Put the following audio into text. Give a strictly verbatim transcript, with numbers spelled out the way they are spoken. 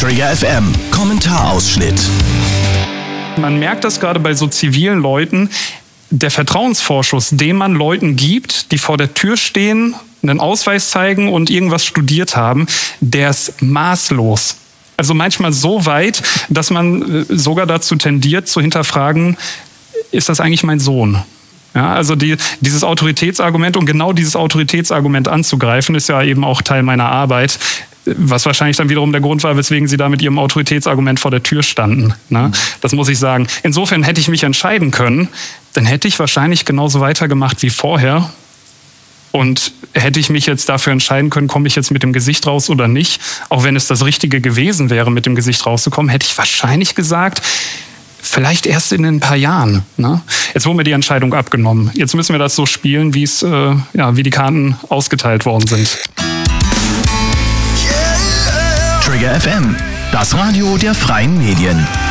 Trigger F M, Kommentarausschnitt. Man merkt das gerade bei so zivilen Leuten, der Vertrauensvorschuss, den man Leuten gibt, die vor der Tür stehen, einen Ausweis zeigen und irgendwas studiert haben, der ist maßlos. Also manchmal so weit, dass man sogar dazu tendiert, zu hinterfragen, ist das eigentlich mein Sohn? Ja, also die, dieses Autoritätsargument und genau dieses Autoritätsargument anzugreifen, ist ja eben auch Teil meiner Arbeit, was wahrscheinlich dann wiederum der Grund war, weswegen sie da mit ihrem Autoritätsargument vor der Tür standen. Ne? Das muss ich sagen. Insofern hätte ich mich entscheiden können, dann hätte ich wahrscheinlich genauso weitergemacht wie vorher. Und hätte ich mich jetzt dafür entscheiden können, komme ich jetzt mit dem Gesicht raus oder nicht, auch wenn es das Richtige gewesen wäre, mit dem Gesicht rauszukommen, hätte ich wahrscheinlich gesagt, vielleicht erst in ein paar Jahren. Ne? Jetzt wurde mir die Entscheidung abgenommen. Jetzt müssen wir das so spielen, wie es, äh, ja, wie die Karten ausgeteilt worden sind. Trigger F M, das Radio der freien Medien.